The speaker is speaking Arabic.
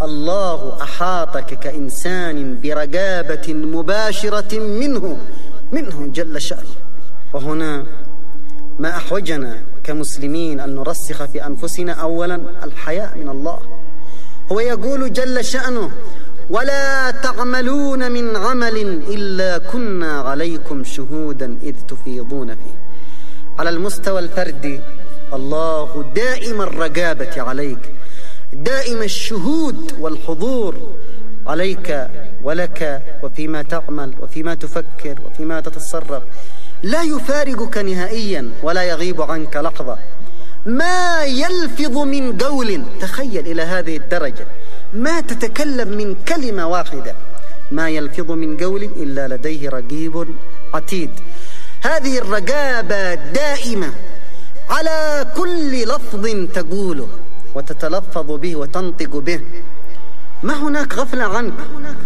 الله أحاطك كإنسان برقابة مباشرة منه جل شأنه. وهنا ما أحوجنا كمسلمين أن نرسخ في أنفسنا أولا الحياء من الله. هو يقول جل شأنه: ولا تعملون من عمل إلا كنا عليكم شهودا إذ تفيضون فيه. على المستوى الفردي الله دائم الرقابة عليك، دائم الشهود والحضور عليك ولك وفيما تعمل وفيما تفكر وفيما تتصرف، لا يفارقك نهائيا ولا يغيب عنك لحظة. ما يلفظ من قول، تخيل إلى هذه الدرجة، ما تتكلم من كلمة واحدة، ما يلفظ من قول إلا لديه رقيب عتيد. هذه الرقابة دائمة على كل لفظ تقوله وتتلفظ به وتنطق به، ما هناك غفلة عنك.